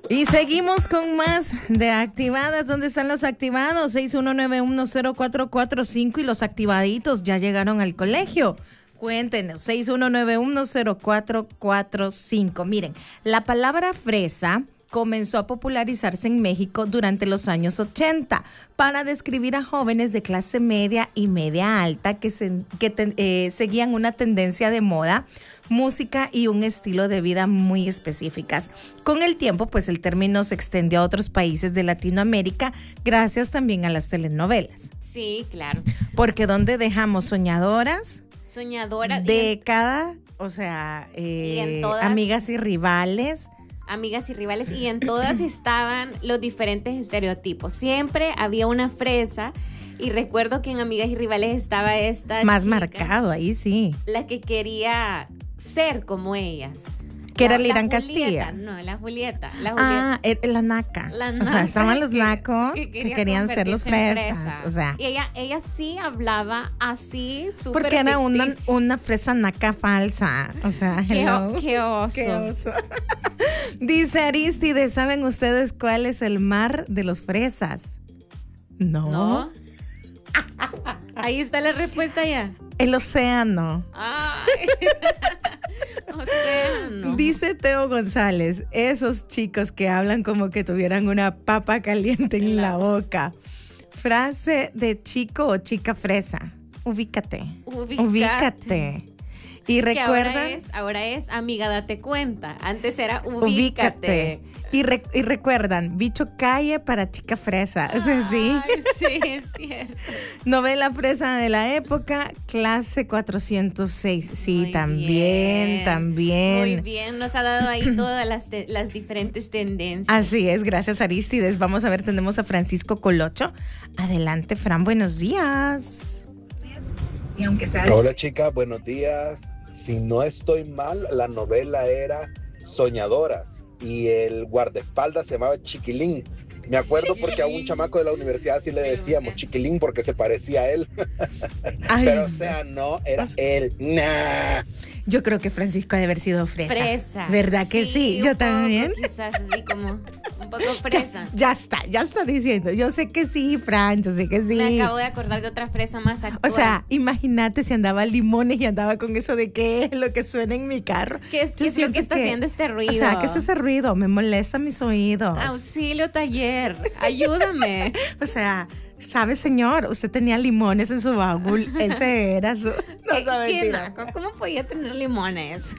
Y seguimos con más de activadas. ¿Dónde están los activados? 61910445 y los activaditos ya llegaron al colegio. Cuéntenos, 61910445. Miren, la palabra fresa comenzó a popularizarse en México durante los años 80 para describir a jóvenes de clase media y media alta que seguían una tendencia de moda, música y un estilo de vida muy específicas. Con el tiempo, pues el término se extendió a otros países de Latinoamérica, gracias también a las telenovelas. Sí, claro. Porque ¿dónde dejamos soñadoras? Soñadoras. Década, o sea, amigas y rivales. Amigas y rivales, y en todas estaban los diferentes estereotipos. Siempre había una fresa, y recuerdo que en Amigas y Rivales estaba esta más chica, marcado, ahí sí. la que quería ser como ellas. Que era Lirán Castilla. No, la Julieta. Ah, la naca. O sea, estaban los nacos que querían ser los fresas. O sea. Y ella sí hablaba así, súper porque era ficticio. una fresa naca falsa. O sea, hello. Qué oso. Qué oso. Dice Aristides, ¿saben ustedes cuál es el mar de los fresas? No. Ahí está la respuesta ya. El océano. Ay. Océano. Dice Teo González, esos chicos que hablan como que tuvieran una papa caliente en la boca. Frase de chico o chica fresa. Ubícate. Y recuerda. Ahora es amiga, date cuenta. Antes era ubícate. Y recuerdan, bicho calle para chica fresa. O sea, sí. Sí, es cierto. Novela fresa de la época, clase 406. Sí, Muy también. Muy bien, nos ha dado ahí todas las diferentes tendencias. Así es, gracias Aristides. Vamos a ver, tenemos a Francisco Colocho. Adelante, Fran, buenos días. Y aunque sea... Hola chicas, buenos días. Si no estoy mal, la novela era Soñadoras y el guardaespaldas se llamaba Chiquilín. Me acuerdo porque a un chamaco de la universidad así le decíamos Chiquilín porque se parecía a él. Pero o sea, no, era él. Nah. Yo creo que Francisco ha de haber sido fresa. ¿Verdad que sí? Yo poco, también. Quizás así como un poco fresa. Ya está diciendo. Yo sé que sí, Fran, yo sé que sí. Me acabo de acordar de otra fresa más actual. O sea, imagínate si andaba limones y andaba con eso de qué es lo que suena en mi carro. ¿Qué es lo que está haciendo este ruido? O sea, ¿qué es ese ruido? Me molesta mis oídos. Auxilio taller, ayúdame. O sea, ¿sabe, señor? Usted tenía limones en su baúl. Ese era su... No sabe mentira. ¿Cómo podía tener limones?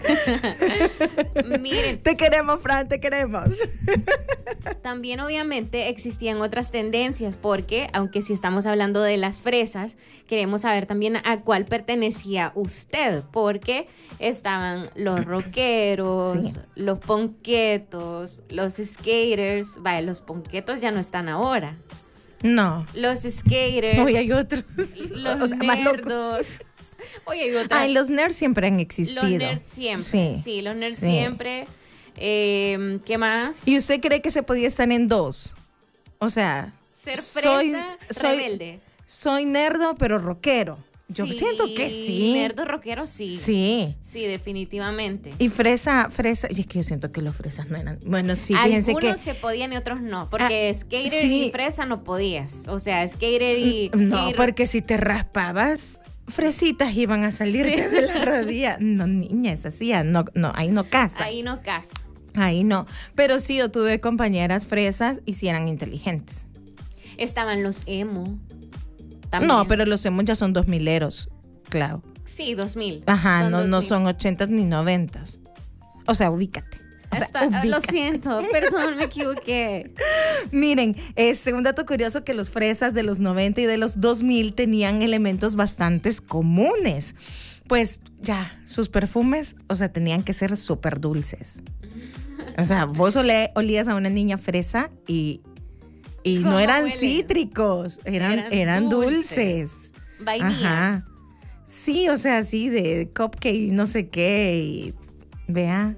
Miren. Te queremos, Fran, te queremos. También obviamente existían otras tendencias porque, aunque si estamos hablando de las fresas, queremos saber también a cuál pertenecía usted, porque estaban los rockeros, sí, los ponquetos, los skaters. Vaya, los ponquetos ya no están ahora. No. Los skaters. Hoy hay otros. Los nerdos. Hoy hay otros. Ay, los nerds siempre han existido. Los nerds siempre. Sí, los nerds siempre. ¿Qué más? ¿Y usted cree que se podía estar en dos? O sea, ser fresa, rebelde. Soy nerdo, pero rockero. Yo siento que sí. Nerdo rockero, sí. Sí. Sí, definitivamente. Y fresa, y es que yo siento que los fresas no eran. Bueno, sí, fíjense que. Algunos se podían y otros no. Porque skater y fresa no podías. O sea, skater y. No, porque si te raspabas, fresitas iban a salirte de la rodilla. No, niña, es así. No, ahí no casa. Ahí no casa. Ahí no. Pero sí, yo tuve compañeras fresas y sí eran inteligentes. Estaban los emo. También. No, pero los emos ya son 2000eros, claro. Sí, 2000. Ajá, no son 80s ni 90s. O sea, ubícate. Lo siento, perdón, me equivoqué. Miren, un dato curioso que los fresas de los 90 y de los 2000 tenían elementos bastante comunes. Pues ya, sus perfumes, o sea, tenían que ser súper dulces. O sea, vos olías a una niña fresa y no eran cítricos, eran dulces. Vainilla. Ajá. Sí, o sea, sí, de cupcake, no sé qué, y vea.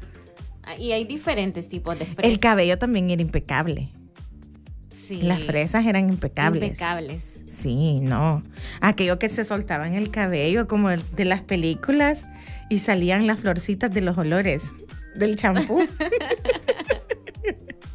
Y hay diferentes tipos de fresas. El cabello también era impecable. Sí. Las fresas eran impecables. Impecables. Sí, no. Aquello que se soltaba en el cabello, como de las películas, y salían las florcitas de los olores del champú.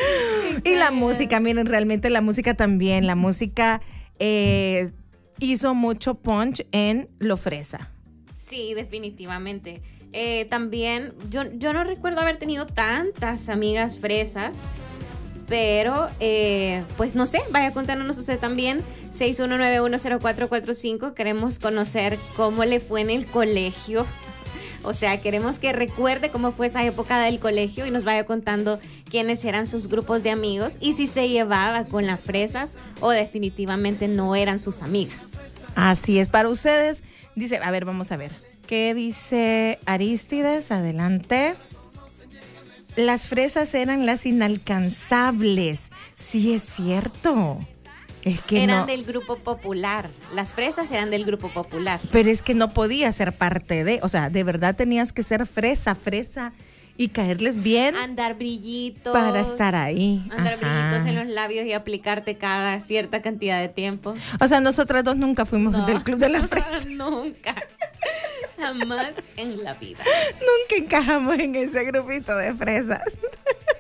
Y la música, miren, realmente la música también. La música hizo mucho punch en lo fresa. Sí, definitivamente. También, yo no recuerdo haber tenido tantas amigas fresas, pero pues no sé, vaya contándonos usted también. 61910445. Queremos conocer cómo le fue en el colegio. O sea, queremos que recuerde cómo fue esa época del colegio y nos vaya contando quiénes eran sus grupos de amigos y si se llevaba con las fresas o definitivamente no eran sus amigas. Así es, para ustedes, dice, a ver, vamos a ver. ¿Qué dice Arístides? Adelante. Las fresas eran las inalcanzables. Sí, es cierto. Es que eran no, del grupo popular. Las fresas eran del grupo popular. pero es que no podía ser parte de, o sea, de verdad tenías que ser fresa y caerles bien Andar brillitos. para estar ahí. Andar Ajá. brillitos en los labios y aplicarte cada cierta cantidad de tiempo. O sea, nosotras dos nunca fuimos No. del club de las fresas. Nunca. Jamás en la vida. Nunca encajamos en ese grupito de fresas.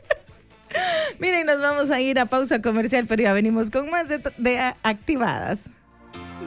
Miren, nos vamos a ir a pausa comercial, pero ya venimos con más de Activadas.